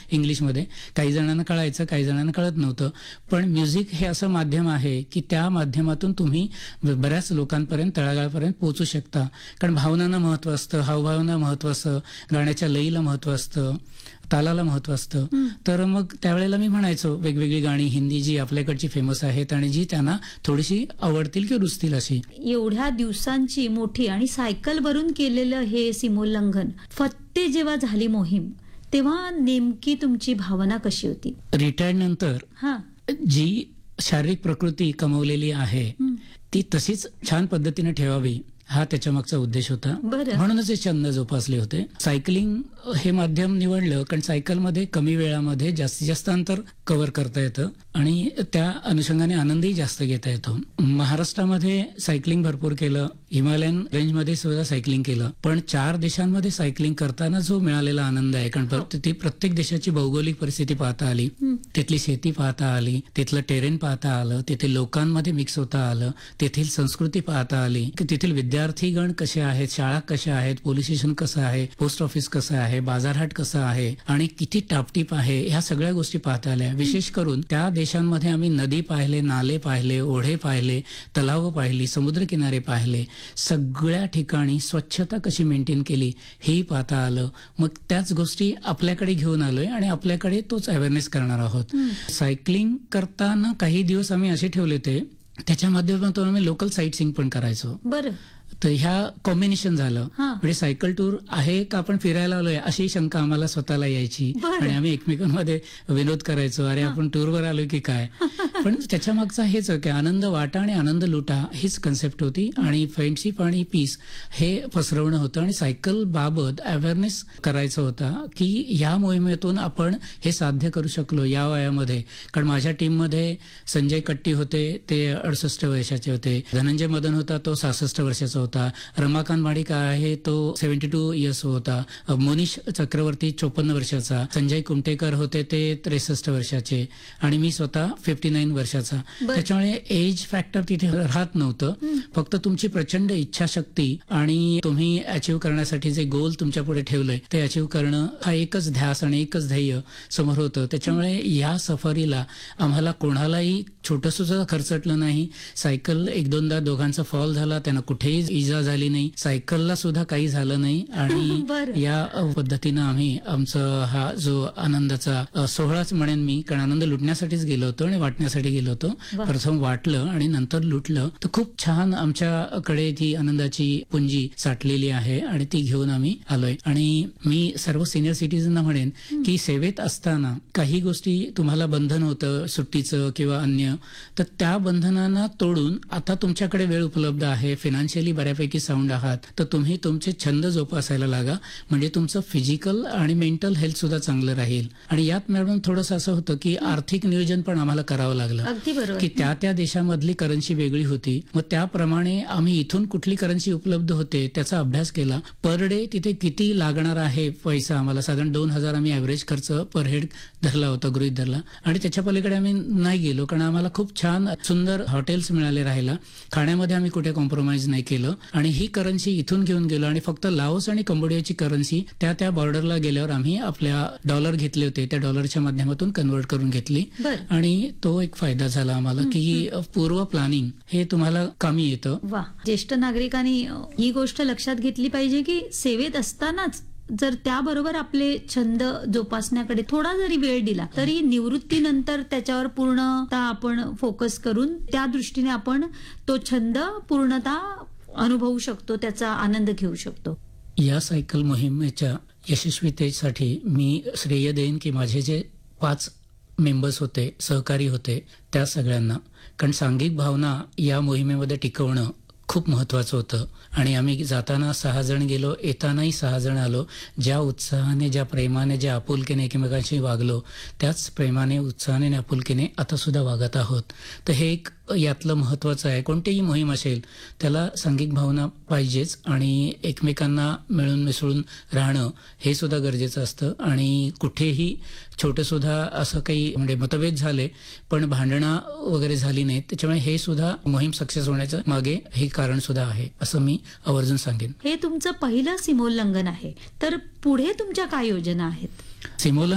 इंग्लिशमध्ये. काही जणांना कळायचं, काही जणांना कळत नव्हतं. पण म्युझिक हे असं माध्यम आहे की त्या माध्यमातून तुम्ही बऱ्याच लोकांपर्यंत, तळागाळापर्यंत पोहोचू शकता. कारण भावनांना महत्व असतं, हावभावांना महत्व असतं, गाण्याच्या लयीला महत्व असतं, तालाला महत्व असतं. तर मग त्यावेळेला मी म्हणायचो वेगवेगळी गाणी हिंदी जी आपल्याकडची फेमस आहेत आणि जी त्यांना थोडीशी आवडतील किंवा रुचतील अशी. एवढ्या दिवसांची मोठी आणि सायकलवरून केलेलं हे सीमोल्लंघन, फत्ते जेव्हा झाली मोहीम, तेव्हा नेमकी तुमची भावना कशी होती? रिटायर्ड नंतर जी शारीरिक प्रकृती कमवलेली आहे ती तशीच छान पद्धतीने ठेवावी हा त्याच्या मागचा उद्देश होता. म्हणूनच हे छंद जोपासले होते. सायकलिंग हे माध्यम निवडलं कारण सायकलमध्ये कमी वेळामध्ये जास्तीत जास्त अंतर कव्हर करता येतं आणि त्या अनुषंगाने आनंदही जास्त घेता येतो. महाराष्ट्रामध्ये सायकलिंग भरपूर केलं, हिमालयन रेंजमध्ये सुद्धा सायकलिंग केलं, पण 4 देशांमध्ये सायकलिंग करताना जो मिळालेला आनंद आहे, कारण ती प्रत्येक देशाची भौगोलिक परिस्थिती पाहता आली, तिथली शेती पाहता आली, तिथलं टेरेन पाहता आलं, तिथे लोकांमध्ये मिक्स होता आलं, तेथील संस्कृती पाहता आली, तिथील विद्यार्थीगण कसे आहेत, शाळा कशा आहेत, पोलीस स्टेशन कसं आहे, पोस्ट ऑफिस कसं आहे, बाजारहाट कसं आहे आणि किती टापटीप आहे, ह्या सगळ्या गोष्टी पाहता आल्या. विशेष करून त्या देशांमध्ये आम्ही नदी पाहिले, नाले पाहिले, ओढे पाहिले, तलाव पाहिली, समुद्रकिनारे पाहिले, सगळ्या ठिकाणी स्वच्छता कशी मेंटेन केली हेही पाहता आलं. मग त्याच गोष्टी आपल्याकडे घेऊन आलोय आणि आपल्याकडे तोच अवेअरनेस करणार आहोत. सायकलिंग करताना काही दिवस आम्ही असे ठेवले होते, त्याच्या माध्यमातून आम्ही लोकल साईट सीइंग पण करायचो. बरं. तर ह्या कॉम्बिनेशन झालं. म्हणजे सायकल टूर आहे का आपण फिरायला आलोय अशी शंका आम्हाला स्वतःला यायची आणि आम्ही एकमेकांमध्ये विनोद करायचो, अरे आपण टूरवर आलोय की काय. पण त्याच्या मागचा हेच की आनंद वाटा आणि आनंद लुटा हीच कन्सेप्ट होती आणि फ्रेंडशिप आणि पीस हे पसरवणं होतं आणि सायकल बाबत अवेअरनेस करायचं होता की या मोहिमेतून आपण हे साध्य करू शकलो या वयामध्ये. कारण माझ्या टीममध्ये संजय कट्टी होते, ते 68 वर्षाचे होते, धनंजय मदन होता, तो 66 वर्षाचा होता, रमाकांत माडिक आहे तो 72 इयर्स होता, मोनिश चक्रवर्ती 54 वर्षाचा, संजय कुमटेकर होते ते 63 वर्षाचे आणि मी स्वतः 59 वर्षाचा. त्याच्यामुळे एज फॅक्टर तिथे राहत नव्हतं, फक्त तुमची प्रचंड इच्छाशक्ती आणि तुम्ही अचीव्ह करण्यासाठी जे गोल तुमच्या पुढे ठेवलंय ते अचीव्ह करणं हा एकच ध्यास आणि एकच ध्येय समोर होतं. त्याच्यामुळे या सफरीला आम्हाला कोणालाही छोटंसं सुद्धा खर्चटलं नाही. सायकल 1-2दा दोघांचा फॉल झाला, त्यांना कुठेही इजा झाली नाही, सायकलला सुद्धा काही झालं नाही आणि या पद्धतीनं आम्ही आमचा हा जो आनंदाचा सोहळाच म्हणेन मी, कारण आनंद लुटण्यासाठीच गेलो होतो आणि वाटण्यासाठी गेलो होतो. प्रथम वाटलं आणि नंतर लुटलं. तर खूप छान आमच्याकडे ती आनंदाची पुंजी साठलेली आहे आणि ती घेऊन आम्ही आलोय. आणि मी सर्व सिनियर सिटीजनना म्हणेन की सेवेत असताना काही गोष्टी तुम्हाला बंधन होतं सुट्टीचं किंवा अन्य, तर त्या बंधनांना तोडून आता तुमच्याकडे वेळ उपलब्ध आहे, फायनान्शियली बऱ्यापैकी साऊंड आहात, तर तुम्ही तुमचे छंद जोपासायला लागा, म्हणजे तुमचं फिजिकल आणि मेंटल हेल्थ सुद्धा चांगलं राहील. आणि यात मॅडम थोडंसं असं होतं की आर्थिक नियोजन पण आम्हाला करावं लागलं की त्या देशामधली करन्सी वेगळी होती, मग त्याप्रमाणे आम्ही इथून कुठली करन्सी उपलब्ध होते त्याचा अभ्यास केला. पर डे तिथे किती लागणार आहे पैसा, आम्हाला साधारण 2,000 आम्ही ऍव्हरेज खर्च पर हेड धरला होता, गृहीत धरला. आणि त्याच्या पलीकडे आम्ही नाही गेलो कारण आम्हाला खूप छान सुंदर हॉटेल्स मिळाले राहायला, खाण्यामध्ये आम्ही कुठे कॉम्प्रोमाइज नाही केलं आणि ही करन्सी इथून घेऊन गेलो आणि फक्त लाओस आणि कंबोडियाची करन्सी त्या बॉर्डरला गेल्यावर आम्ही आपल्या डॉलर घेतले होते त्या डॉलरच्या माध्यमातून कन्वर्ट करून घेतली आणि तो एक फायदा झाला आम्हाला की पूर्व प्लॅनिंग हे तुम्हाला कामी येतं. वा, ज्येष्ठ नागरिकांनी ही गोष्ट लक्षात घेतली पाहिजे की सेवेत असतानाच जर त्याबरोबर आपले छंद जोपासण्याकडे थोडा जरी वेळ दिला तरी निवृत्तीनंतर त्याच्यावर पूर्णतः आपण फोकस करून त्या दृष्टीने आपण तो छंद पूर्णतः अनुभवू शकतो, त्याचा आनंद घेऊ शकतो. या सायकल मोहिमेच्या यशस्वीतेसाठी मी श्रेय देईन की माझे जे 5 मेंबर्स होते, सहकारी होते, त्या सगळ्यांना. कारण सांघिक भावना या मोहिमेमध्ये टिकवणं खूप महत्वाचं होतं आणि आम्ही जाताना 6 जण गेलो, येतानाही 6 जण आलो. ज्या उत्साहाने, ज्या प्रेमाने, ज्या आपुलकीने एकमेकांशी वागलो त्याच प्रेमाने, उत्साहाने आणि आपुलकीने आता सुद्धा वागत आहोत. तर हे एक यातलं महत्वाचं आहे. कोणतीही मोहीम असेल त्याला सांघिक भावना पाहिजेच आणि एकमेकांना मिळून मिसळून राहणं हे सुद्धा गरजेचं असतं. आणि कुठेही छोटं सुद्धा असं काही म्हणजे मतभेद झाले पण भांडणं वगैरे झाली नाहीत, त्याच्यामुळे हे सुद्धा मोहीम सक्सेस होण्याचं मागे हे कारण सुद्धा आहे असं मी आवर्जून सांगेन. हे तुमचं पहिलं सीमोल्लंघन आहे, तर पुढे तुमच्या काय योजना आहेत? सीमोल्लंघन